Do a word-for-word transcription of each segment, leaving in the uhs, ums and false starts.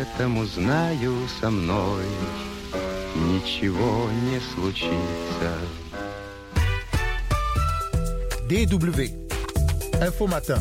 поэтому знаю, со мной ничего не случится. D W Info Matin.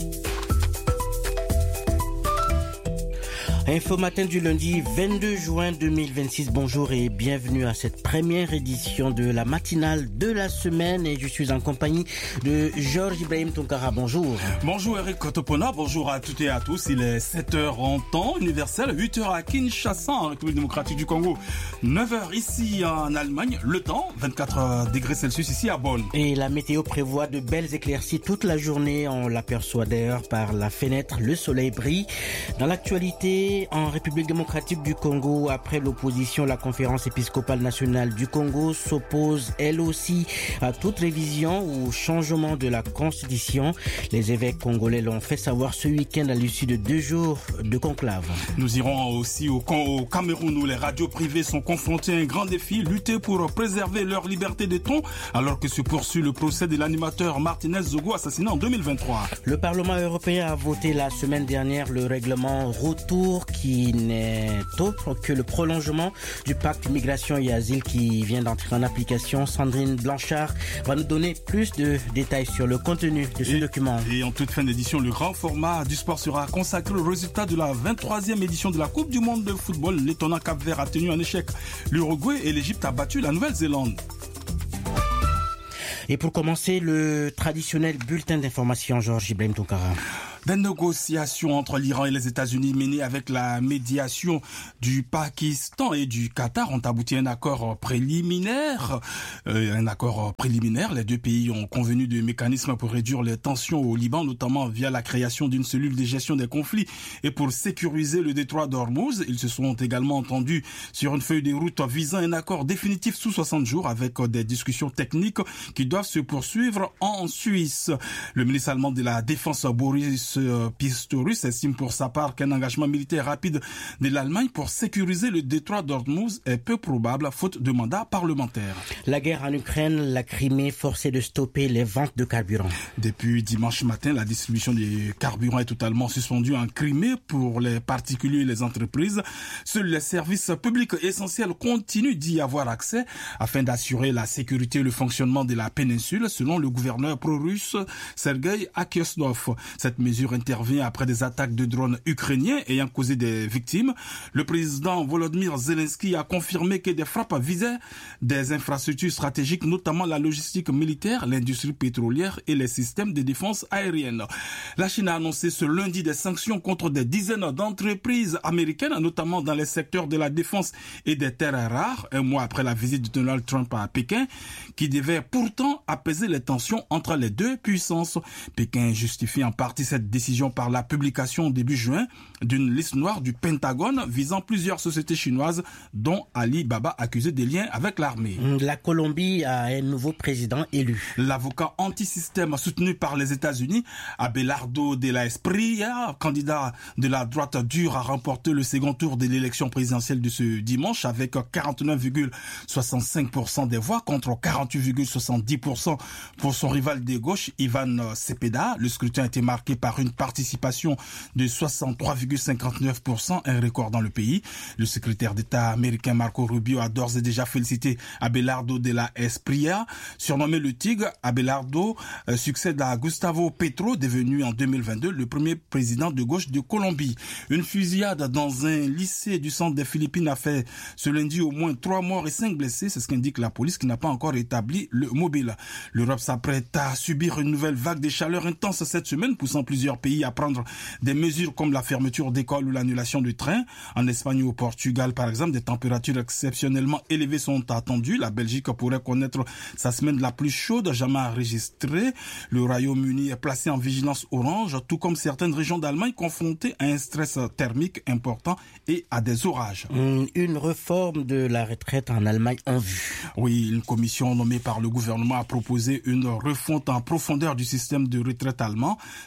Info Matin du lundi vingt-deux juin deux mille vingt-six. Bonjour et bienvenue à cette première édition de la matinale de la semaine. Et je suis en compagnie de Georges Ibrahim Tonkara. Bonjour. Bonjour Eric Kotopona, bonjour à toutes et à tous. Il est sept heures en temps universel, huit heures à Kinshasa en République démocratique du Congo, neuf heures ici en Allemagne. Le temps, vingt-quatre degrés Celsius ici à Bonn. Et la météo prévoit de belles éclaircies toute la journée. On l'aperçoit d'ailleurs par la fenêtre. Le soleil brille. Dans l'actualité, en République démocratique du Congo, après l'opposition, la conférence épiscopale nationale du Congo s'oppose elle aussi à toute révision ou changement de la constitution. Les évêques congolais l'ont fait savoir ce week-end à l'issue de deux jours de conclave. Nous irons aussi au, au Cameroun où les radios privées sont confrontées à un grand défi, lutter pour préserver leur liberté de ton alors que se poursuit le procès de l'animateur Martinez Zogo assassiné en deux mille vingt-trois. Le Parlement européen a voté la semaine dernière le règlement retour qui n'est autre que le prolongement du pacte migration et asile qui vient d'entrer en application. Sandrine Blanchard va nous donner plus de détails sur le contenu de ce et, document. Et en toute fin d'édition, le grand format du sport sera consacré au résultat de la vingt-troisième édition de la Coupe du monde de football. L'étonnant Cap-Vert a tenu en échec l'Uruguay et l'Égypte a battu la Nouvelle-Zélande. Et pour commencer, le traditionnel bulletin d'information, Georges Ibrahim Tonkara. Des négociations entre l'Iran et les États-Unis menées avec la médiation du Pakistan et du Qatar ont abouti à un accord préliminaire. Euh, un accord préliminaire. Les deux pays ont convenu de mécanismes pour réduire les tensions au Liban, notamment via la création d'une cellule de gestion des conflits et pour sécuriser le détroit d'Ormuz. Ils se sont également entendus sur une feuille de route visant un accord définitif sous soixante jours avec des discussions techniques qui doivent se poursuivre en Suisse. Le ministre allemand de la Défense, Boris Pistorius, estime pour sa part qu'un engagement militaire rapide de l'Allemagne pour sécuriser le détroit d'Ormuz est peu probable faute de mandat parlementaire. La guerre en Ukraine, la Crimée forcée de stopper les ventes de carburant. Depuis dimanche matin, la distribution des carburants est totalement suspendue en Crimée pour les particuliers et les entreprises. Seuls les services publics essentiels continuent d'y avoir accès afin d'assurer la sécurité et le fonctionnement de la péninsule, selon le gouverneur pro-russe Sergei Akyosnov. Cette mesure intervient après des attaques de drones ukrainiens ayant causé des victimes. Le président Volodymyr Zelensky a confirmé que des frappes visaient des infrastructures stratégiques, notamment la logistique militaire, l'industrie pétrolière et les systèmes de défense aérienne. La Chine a annoncé ce lundi des sanctions contre des dizaines d'entreprises américaines, notamment dans les secteurs de la défense et des terres rares, un mois après la visite de Donald Trump à Pékin, qui devait pourtant apaiser les tensions entre les deux puissances. Pékin justifie en partie cette décision par la publication début juin d'une liste noire du Pentagone visant plusieurs sociétés chinoises dont Alibaba accusé des liens avec l'armée. La Colombie a un nouveau président élu. L'avocat anti-système soutenu par les États-Unis, Abelardo de la Espriella, candidat de la droite dure, a remporté le second tour de l'élection présidentielle de ce dimanche avec quarante-neuf virgule soixante-cinq pour cent des voix contre quarante-huit virgule soixante-dix pour cent pour son rival de gauche, Ivan Cepeda. Le scrutin a été marqué par une participation de soixante-trois virgule cinquante-neuf pour cent, un record dans le pays. Le secrétaire d'État américain Marco Rubio a d'ores et déjà félicité Abelardo de la Espriella. Surnommé le Tigre, Abelardo euh, succède à Gustavo Petro, devenu en deux mille vingt-deux le premier président de gauche de Colombie. Une fusillade dans un lycée du centre des Philippines a fait ce lundi au moins trois morts et cinq blessés. C'est ce qu'indique la police qui n'a pas encore établi le mobile. L'Europe s'apprête à subir une nouvelle vague de chaleur intense cette semaine, poussant plusieurs pays à prendre des mesures comme la fermeture d'écoles ou l'annulation de trains. En Espagne ou au Portugal, par exemple, des températures exceptionnellement élevées sont attendues. La Belgique pourrait connaître sa semaine la plus chaude jamais enregistrée. Le Royaume-Uni est placé en vigilance orange, tout comme certaines régions d'Allemagne confrontées à un stress thermique important et à des orages. Une réforme de la retraite en Allemagne en vue. Oui, une commission nommée par le gouvernement a proposé une refonte en profondeur du système de retraite allemand. Selon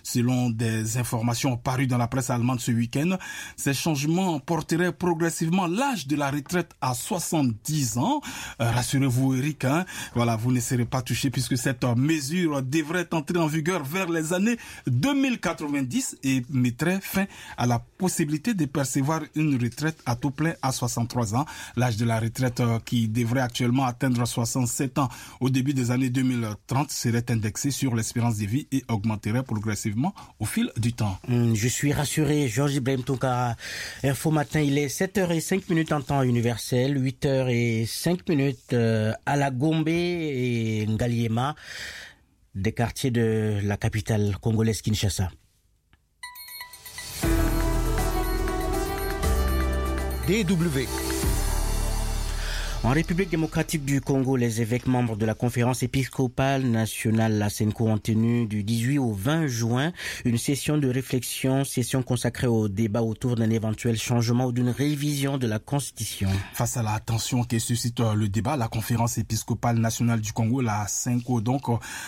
Selon des informations parues dans la presse allemande ce week-end, ces changements porteraient progressivement l'âge de la retraite à soixante-dix ans. Euh, rassurez-vous, Eric, hein, voilà, vous ne serez pas touché puisque cette mesure devrait entrer en vigueur vers les années deux mille quatre-vingt-dix et mettrait fin à la possibilité de percevoir une retraite à taux plein à soixante-trois ans. L'âge de la retraite euh, qui devrait actuellement atteindre soixante-sept ans au début des années deux mille trente serait indexé sur l'espérance de vie et augmenterait progressivement au fil du temps. Je suis rassuré, Georges Ibrahim Tonkara. Info Matin, il est sept heures zéro cinq en temps universel, huit heures zéro cinq euh, à la Gombe et Ngaliema, des quartiers de la capitale congolaise Kinshasa. D W. En République démocratique du Congo, les évêques membres de la conférence épiscopale nationale, la SENCO, ont tenu du dix-huit au vingt juin une session de réflexion, session consacrée au débat autour d'un éventuel changement ou d'une révision de la Constitution. Face à la tension qui suscite le débat, la conférence épiscopale nationale du Congo, la SENCO, donc,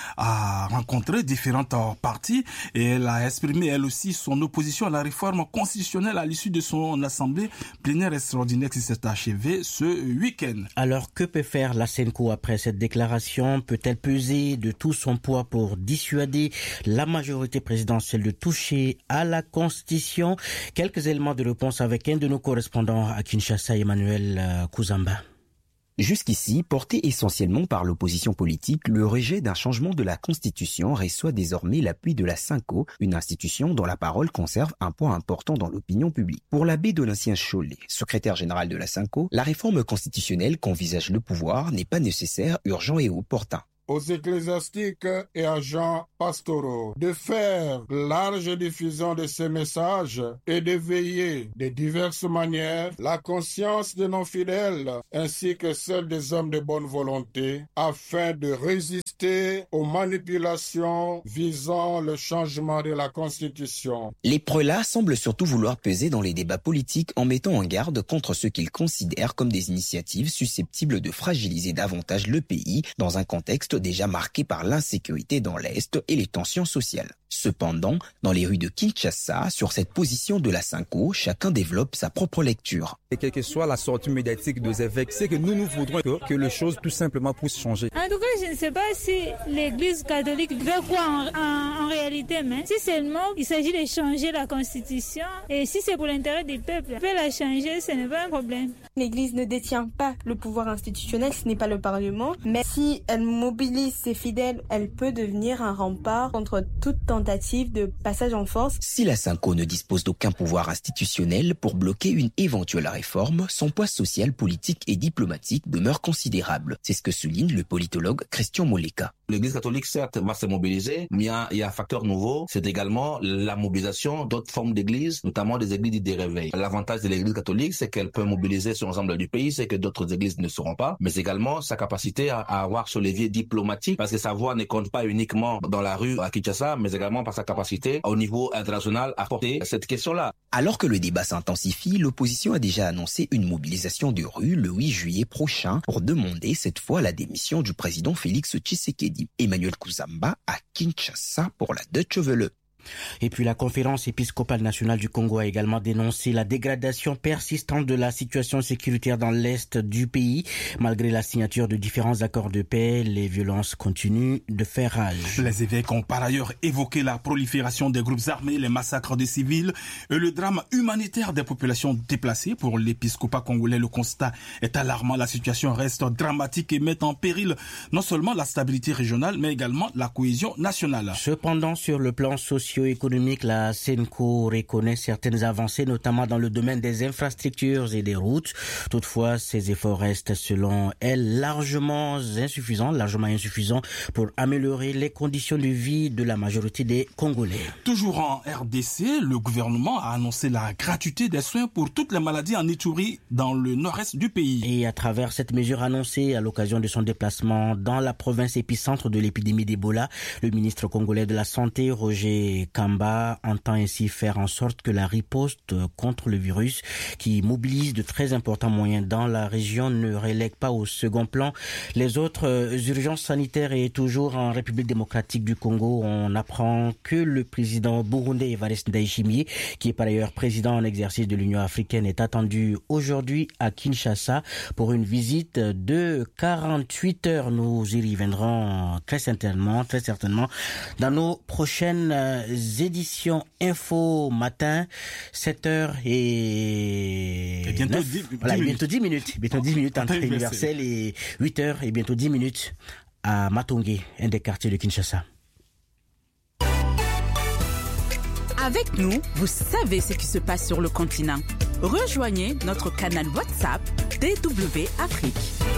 a rencontré différentes parties et elle a exprimé elle aussi son opposition à la réforme constitutionnelle à l'issue de son assemblée plénière extraordinaire qui s'est achevée ce week-end. Alors, que peut faire la SENCO après cette déclaration? Peut-elle peser de tout son poids pour dissuader la majorité présidentielle de toucher à la Constitution? Quelques éléments de réponse avec un de nos correspondants à Kinshasa, Emmanuel Kouzamba. Jusqu'ici, porté essentiellement par l'opposition politique, le rejet d'un changement de la Constitution reçoit désormais l'appui de la SENCO, une institution dont la parole conserve un poids important dans l'opinion publique. Pour l'abbé Donatien Chollet, secrétaire général de la SENCO, la réforme constitutionnelle qu'envisage le pouvoir n'est pas nécessaire, urgent et opportun. Aux ecclésiastiques et agents pastoraux de faire large diffusion de ces messages et de veiller de diverses manières la conscience de nos fidèles ainsi que celle des hommes de bonne volonté afin de résister aux manipulations visant le changement de la Constitution. Les prélats semblent surtout vouloir peser dans les débats politiques en mettant en garde contre ce qu'ils considèrent comme des initiatives susceptibles de fragiliser davantage le pays dans un contexte déjà marqué par l'insécurité dans l'Est et les tensions sociales. Cependant, dans les rues de Kinshasa, sur cette position de la SENCO, chacun développe sa propre lecture. Et quelle que soit la sortie médiatique des évêques, c'est que nous, nous voudrons que, que les choses tout simplement puissent changer. En tout cas, je ne sais pas si l'Église catholique veut quoi en, en, en réalité, mais si seulement il s'agit de changer la Constitution, et si c'est pour l'intérêt du peuple, on peut la changer, ce n'est pas un problème. L'Église ne détient pas le pouvoir institutionnel, ce n'est pas le Parlement, mais si elle mobilise ses fidèles, elle peut devenir un rempart contre toute tentative de passage en force. Si la SENCO ne dispose d'aucun pouvoir institutionnel pour bloquer une éventuelle réforme, son poids social, politique et diplomatique demeure considérable. C'est ce que souligne le politologue Christian Moleka. L'Église catholique, certes, va se mobiliser, mais il y a, il y a un facteur nouveau, c'est également la mobilisation d'autres formes d'églises, notamment des églises de réveil. L'avantage de l'Église catholique, c'est qu'elle peut mobiliser sur l'ensemble du pays, c'est que d'autres églises ne seront pas, mais également sa capacité à, à avoir ce levier diplomatique, parce que sa voix ne compte pas uniquement dans la rue à Kinshasa, mais également par sa capacité au niveau international à porter cette question-là. Alors que le débat s'intensifie, l'opposition a déjà annoncé une mobilisation de rue le huit juillet prochain pour demander cette fois la démission du président Félix Tshisekedi. Emmanuel Kouzamba à Kinshasa pour la Deutsche Welle. Et puis la conférence épiscopale nationale du Congo a également dénoncé la dégradation persistante de la situation sécuritaire dans l'est du pays. Malgré la signature de différents accords de paix, les violences continuent de faire rage. Les évêques ont par ailleurs évoqué la prolifération des groupes armés, les massacres des civils et le drame humanitaire des populations déplacées. Pour l'épiscopat congolais, le constat est alarmant. La situation reste dramatique et met en péril non seulement la stabilité régionale, mais également la cohésion nationale. Cependant, sur le plan social, économique, la SENCO reconnaît certaines avancées, notamment dans le domaine des infrastructures et des routes. Toutefois, ces efforts restent, selon elle, largement insuffisants, largement insuffisants pour améliorer les conditions de vie de la majorité des Congolais. Toujours en R D C, le gouvernement a annoncé la gratuité des soins pour toutes les maladies en Ituri dans le nord-est du pays. Et à travers cette mesure annoncée à l'occasion de son déplacement dans la province épicentre de l'épidémie d'Ebola, le ministre congolais de la Santé, Roger Kamba entend ainsi faire en sorte que la riposte contre le virus, qui mobilise de très importants moyens dans la région, ne relègue pas au second plan les autres urgences sanitaires. Et toujours en République démocratique du Congo, on apprend que le président burundais Evariste Ndayishimiye, qui est par ailleurs président en exercice de l'Union africaine, est attendu aujourd'hui à Kinshasa pour une visite de quarante-huit heures. Nous y reviendrons très certainement, très certainement dans nos prochaines éditions. Info matin, sept heures et, et bientôt, dix, voilà, dix bientôt dix minutes. Bientôt dix minutes entre Universel et huit heures et bientôt dix minutes à Matongé, un des quartiers de Kinshasa. Avec nous, vous savez ce qui se passe sur le continent. Rejoignez notre canal WhatsApp D W Afrique.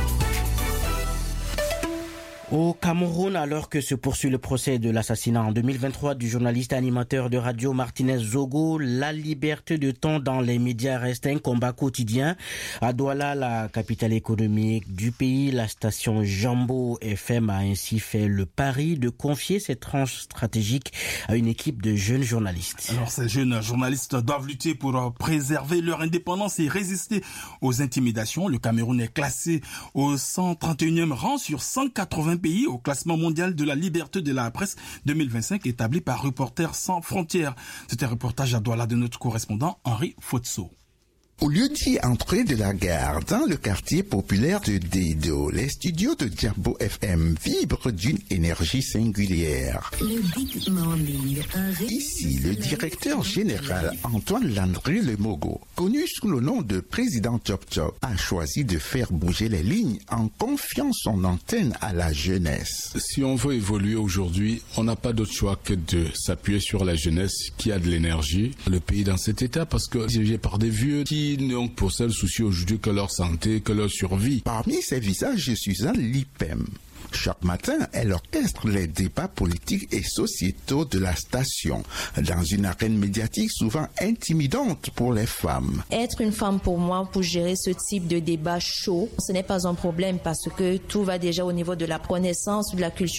Au Cameroun, alors que se poursuit le procès de l'assassinat en deux mille vingt-trois du journaliste et animateur de radio Martinez Zogo, la liberté de ton dans les médias reste un combat quotidien. À Douala, la capitale économique du pays, la station Jambo F M a ainsi fait le pari de confier cette tranche stratégique à une équipe de jeunes journalistes. Alors, ces jeunes journalistes doivent lutter pour préserver leur indépendance et résister aux intimidations. Le Cameroun est classé au cent trente et unième rang sur cent quatre-vingts pays au classement mondial de la liberté de la presse deux mille vingt-cinq établi par Reporters sans frontières. C'était un reportage à Douala de notre correspondant Henri Fotso. Au lieu d'y entrer de la gare, dans le quartier populaire de Dedo, les studios de Jambo F M vibrent d'une énergie singulière. Ici, le directeur général Antoine Landry Lemogo, connu sous le nom de président Chop Chop, a choisi de faire bouger les lignes en confiant son antenne à la jeunesse. Si on veut évoluer aujourd'hui, on n'a pas d'autre choix que de s'appuyer sur la jeunesse qui a de l'énergie. Le pays dans cet état parce que dirigé par des vieux qui n'ont pour seul souci aujourd'hui que leur santé, que leur survie. Parmi ces visages, Suzanne Lipem. Chaque matin, elle orchestre les débats politiques et sociétaux de la station, dans une arène médiatique souvent intimidante pour les femmes. Être une femme pour moi, pour gérer ce type de débat chaud, ce n'est pas un problème parce que tout va déjà au niveau de la connaissance, de la culture